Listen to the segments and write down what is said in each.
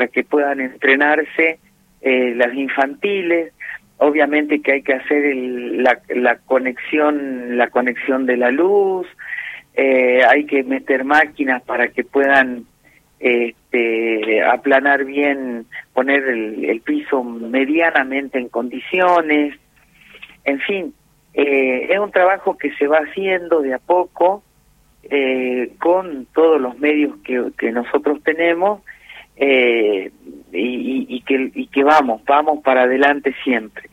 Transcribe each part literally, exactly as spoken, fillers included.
para que puedan entrenarse eh, las infantiles. Obviamente que hay que hacer el, la, la conexión la conexión de la luz, eh, hay que meter máquinas para que puedan este, aplanar bien, poner el, el piso medianamente en condiciones. En fin, eh, es un trabajo que se va haciendo de a poco, eh, con todos los medios que, que nosotros tenemos, eh, y, y, que, y que vamos, vamos para adelante siempre.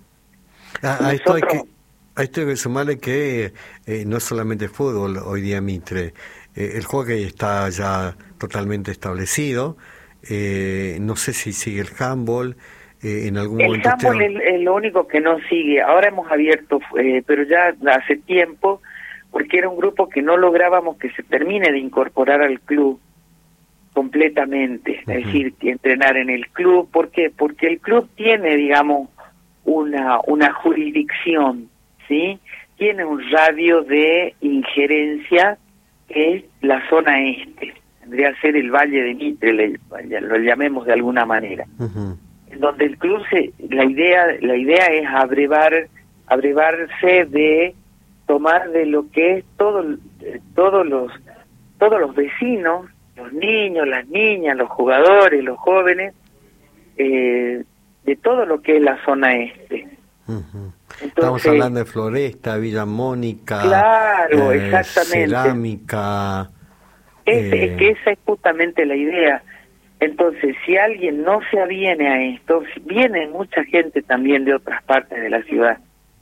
A, a, esto, hay que, a esto hay que sumarle que eh, no solamente fútbol hoy día, Mitre, eh, el hockey está ya totalmente establecido, eh, no sé si sigue el handball, eh, en algún el momento... El handball usted... es, es lo único que no sigue, ahora hemos abierto, eh, pero ya hace tiempo, porque era un grupo que no lográbamos que se termine de incorporar al club completamente, uh-huh. Es decir, que entrenar en el club. ¿Por qué? Porque el club tiene, digamos, una una jurisdicción, ¿sí? Tiene un radio de injerencia que es la zona este, tendría que ser el Valle de Mitre, le, lo llamemos de alguna manera, uh-huh. En donde el club, se, la idea la idea es abrevar, abrevarse de tomar de lo que es todo, todos los todos los vecinos, los niños, las niñas, los jugadores, los jóvenes, eh, de todo lo que es la zona este. Uh-huh. Entonces, estamos hablando de Floresta, Villa Mónica, claro, eh, exactamente. Cerámica. Es, eh... es que esa es justamente la idea. Entonces, si alguien no se aviene a esto, viene mucha gente también de otras partes de la ciudad,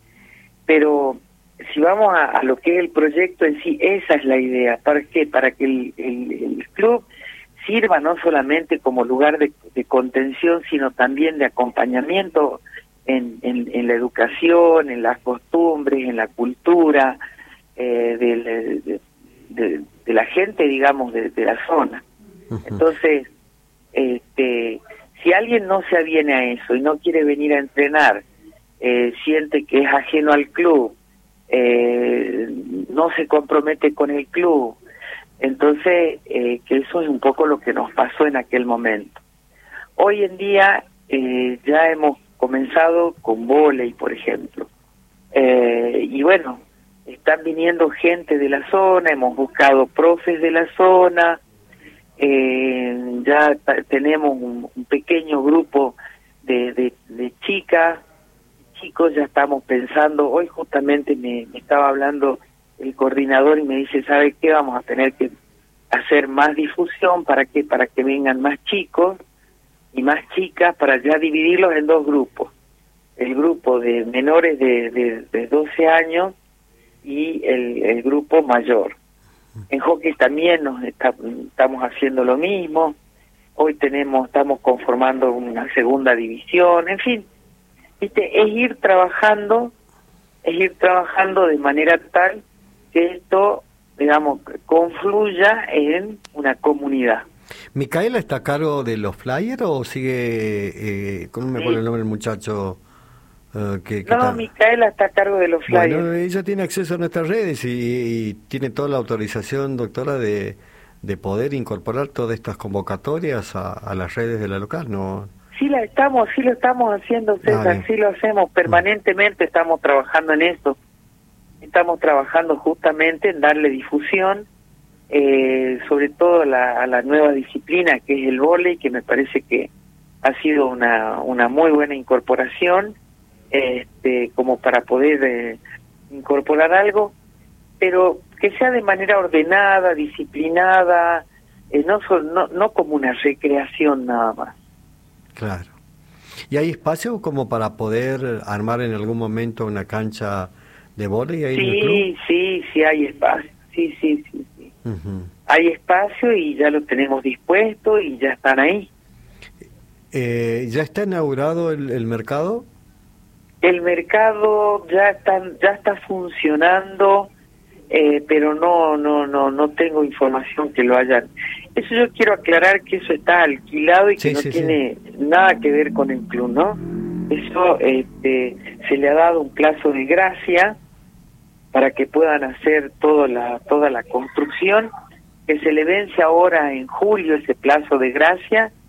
pero si vamos a, a lo que es el proyecto en sí, esa es la idea. ¿Para qué? Para que el, el, el club sirva no solamente como lugar de, de contención, sino también de acompañamiento en, en, en la educación, en las costumbres, en la cultura, eh, de, de, de, de la gente, digamos, de, de la zona. Uh-huh. Entonces, este, si alguien no se aviene a eso y no quiere venir a entrenar, eh, siente que es ajeno al club, eh, no se compromete con el club, entonces eh, que eso es un poco lo que nos pasó en aquel momento. Hoy en día eh, ya hemos comenzado con vóley, por ejemplo, eh, y bueno, están viniendo gente de la zona, hemos buscado profes de la zona, eh, ya t- tenemos un, un pequeño grupo de, de, de chicas, chicos, ya estamos pensando, hoy justamente me, me estaba hablando el coordinador y me dice, ¿sabe qué? Vamos a tener que hacer más difusión, ¿para qué? Para que vengan más chicos y más chicas, para ya dividirlos en dos grupos, el grupo de menores de, de, de doce años y el, el grupo mayor. En hockey también nos está, estamos haciendo lo mismo, hoy tenemos, estamos conformando una segunda división, en fin, ¿viste? Es ir trabajando, es ir trabajando de manera tal que esto, digamos, confluya en una comunidad. ¿Micaela está a cargo de los flyers o sigue, eh, ¿cómo me sí. pone el nombre el muchacho? Uh, que, que no, está... Micaela está a cargo de los flyers. Bueno, ella tiene acceso a nuestras redes y, y tiene toda la autorización, doctora, de, de poder incorporar todas estas convocatorias a, a las redes de la local, ¿no? Sí, la estamos, sí lo estamos haciendo, César, ah, sí lo hacemos permanentemente, mm. estamos trabajando en eso. Estamos trabajando justamente en darle difusión, eh, sobre todo la, a la nueva disciplina que es el vóley, que me parece que ha sido una, una muy buena incorporación, este, como para poder eh, incorporar algo, pero que sea de manera ordenada, disciplinada, eh, no, so, no, no como una recreación nada más. Claro. ¿Y hay espacio como para poder armar en algún momento una cancha de vóley ahí sí, en el club? Sí, sí, hay espacio. Sí, sí, sí. sí. Uh-huh. Hay espacio y ya lo tenemos dispuesto y ya están ahí. Eh, ¿Ya está inaugurado el, el mercado? El mercado ya está, ya está funcionando, eh, pero no, no, no, no tengo información que lo hayan. Eso yo quiero aclarar que eso está alquilado y que sí, no sí, tiene sí. nada que ver con el club, ¿no? Eso este, se le ha dado un plazo de gracia para que puedan hacer toda la, toda la construcción, que se le vence ahora en julio ese plazo de gracia,